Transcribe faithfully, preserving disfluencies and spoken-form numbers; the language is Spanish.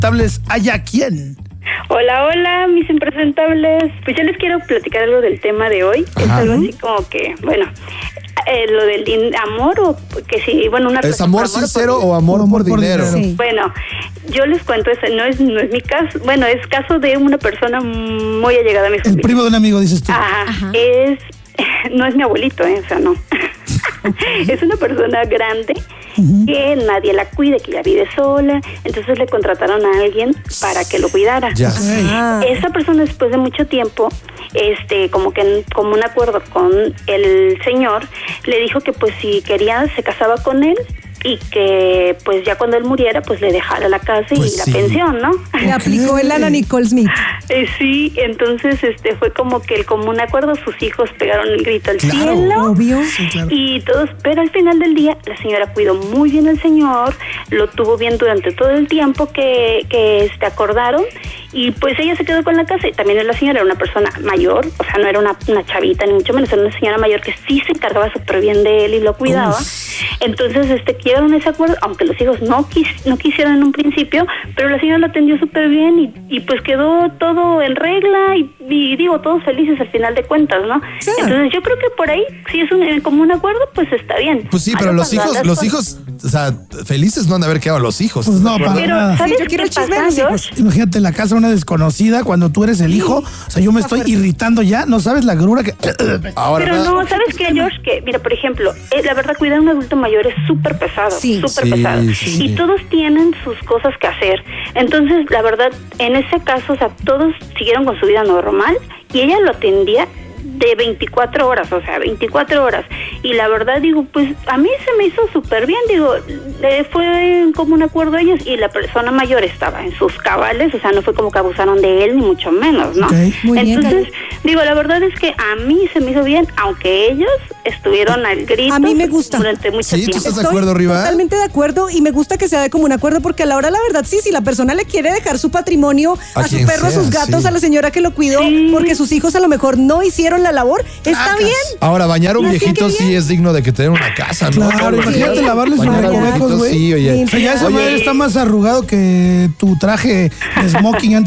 impresentables, ¿haya quién? Hola, hola, mis impresentables. Pues yo les quiero platicar algo del tema de hoy. Ajá. Es algo así como que, bueno, eh, lo del din- amor o que sí, bueno, una ¿Es amor, amor sincero por, o amor, amor por, por dinero? dinero. Sí. Bueno, yo les cuento, ese no es no es mi caso, bueno, es caso de una persona muy allegada a mi familia. El primo de un amigo, dices tú. Ajá, Ajá. es, no es mi abuelito, eh, o sea, no. Okay. Es una persona grande uh-huh. que nadie la cuide, que ya vive sola, entonces le contrataron a alguien para que lo cuidara. Ya. Ah. Esa persona después de mucho tiempo, este, como que como un acuerdo con el señor, le dijo que pues si quería se casaba con él y que pues ya cuando él muriera pues le dejara la casa pues y la sí. pensión, ¿no? Le aplicó el Ana Nicole Smith. Eh, sí, entonces este fue como que el común acuerdo, sus hijos pegaron el grito al claro, cielo, obvio. Sí, claro. Y todos, pero al final del día la señora cuidó muy bien al señor, lo tuvo bien durante todo el tiempo que, que este, acordaron y pues ella se quedó con la casa y también la señora era una persona mayor, o sea no era una, una chavita ni mucho menos, era una señora mayor que sí se encargaba súper bien de él y lo cuidaba. Uf. Entonces este llegaron a ese acuerdo, aunque los hijos no quis, no quisieron en un principio, pero la señora lo atendió súper bien y, y pues quedó todo en regla y, y digo, todos felices al final de cuentas, ¿no? Sí. Entonces yo creo que por ahí, si es un como un acuerdo, pues está bien. Pues sí, pero los hijos, los hijos, o sea, felices no han de haber quedado los hijos. Pues no, para pero, nada. ¿sabes sí, yo quiero chismes, hijos? Imagínate en la casa una desconocida cuando tú eres el hijo, o sea, yo me estoy irritando ya, no sabes la grura que... Ahora, pero no, ¿sabes qué, George? Que, mira, por ejemplo, eh, la verdad, cuidar a un adulto mayor es súper pesado, sí. súper sí, pesado. Sí. Y todos tienen sus cosas que hacer. Entonces, la verdad, en ese caso, o sea, todos siguieron con su vida normal y ella lo atendía de veinticuatro horas, o sea, veinticuatro horas. Y la verdad, digo, pues a mí se me hizo súper bien, digo, eh, fue como un acuerdo ellos y la persona mayor estaba en sus cabales, o sea, no fue como que abusaron de él, ni mucho menos, ¿no? Okay, muy Entonces, bien, digo, la verdad es que a mí se me hizo bien, aunque ellos estuvieron al grito a mí me gusta. durante mucho sí, tiempo. ¿tú estás de acuerdo, Riva? Totalmente de acuerdo y me gusta que sea de común acuerdo porque a la hora la verdad sí, si la persona le quiere dejar su patrimonio a, a su perro, sea, a sus gatos, sí. a la señora que lo cuidó, sí. porque sus hijos a lo mejor no hicieron la labor, está bien. Ahora, bañar a un viejito sí es digno de que tener una casa, ¿no? Claro, sí. Imagínate lavarle sus recovecos, güey. Sí, oye. O sea, ya esa madre está más arrugado que tu traje de smoking antes